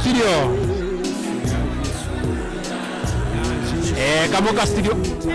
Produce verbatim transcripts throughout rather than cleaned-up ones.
studio. Eh, kamu ka studio.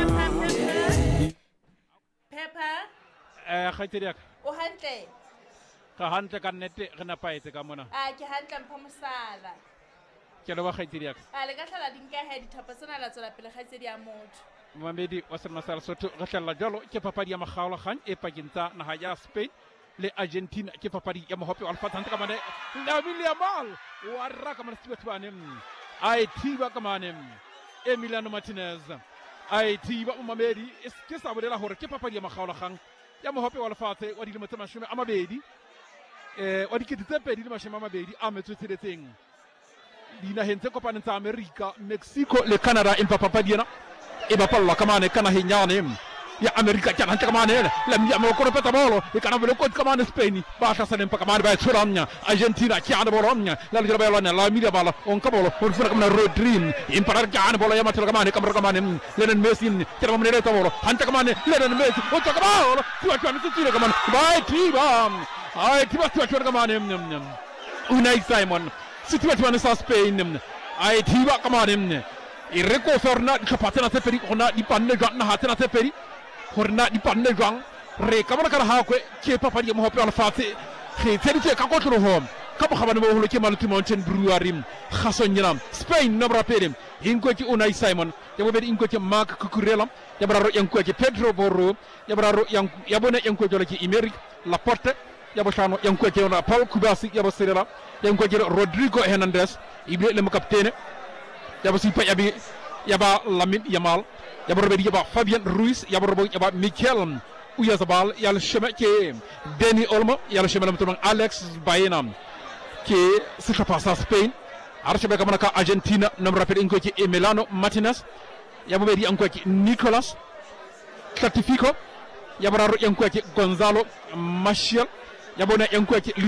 Peppa. Eh, khaitiriak. O hantle. Ka hantle ka nete re na paetse ka mona. Ah, ke hantle mpha mosala. Ke lo ba khaitiriak. Ah, le ka hlala dinka he dithapo tsena la tswela pele khaitsedi ya motho. Mamedi wa sena sala soto re hlalla jalo ke papadi ya makgaola kgang e pakenta naha ya Spain le Argentina ke papadi ya mohope wa lefatshe ka mane Lamine Yamal wa raka mana sibetwane ai thiba ka mane Emiliano Martinez ai thiba Mamedi ke sa bolela hore ke papadi ya makgaola kgang ya mohope wa lefatshe wa dilemo tse mashome a mabedi eh wa dikete tse pedi le mashome a mabedi a metso tshiretseng dinaheng tse kopaneng tsa America, Mexico le Canada empa papadi ena e bapallwa ka mane kana hinyane ya America kana hantle ka mane la mia mo ko repeta bolo e kana vele ko ka mane Spain ba hlasane pa ka mane ba tshuranya Argentina kiana bolo nya la le ba yona la mia bala on ka bolo on funa ka mane Rodri impara kiana bolo ya matlo ka mane ka ka mane Lionel Messi kira mo ne ta bolo hantle ka mane Lionel Messi o ta ka bolo tuwa tuwa mitsi ka mane ba tiba ai tiba tuwa tuwa ka mane Unai Simon situwa tuwa sa Spain ai tiba ka mane e re ko forna di kapatena te peri ona di panne jang na hatena te peri horna di panne jang re ka bona kala ha ko ke papadi mo hope ala fate ke tedi te ka ko tro hom ka bo khabane mo holo ke maluti mountain brewery khaso nyinam Spain no rapede inko ci Unai Simon ya bo be inko ci Marc Cucurella ya bra ro yanko ci Pedro Porro ya bra ro yanko ya bona yanko jolo ci Imeric Laporte ya bo chano yanko ci ona Paul Kubasi ya bo Serera yanko ci Rodrigo Hernandez ibe le mo capitaine yaba si pay abi yaba Lamine Yamal yaba robedi yaba Fabian Ruiz yaba robo yaba Mikel Oyarzabal yalla chemin ke Dani Olmo yalla chemin lam tumang Alex Baena ke se passa Spain archebe kamana ka Argentina nam rapide inko ci Emiliano Martinez yaba bedi anko ci Nicolas Certifico yaba ro yanko ci Gonzalo Maciel yaba ne yanko ci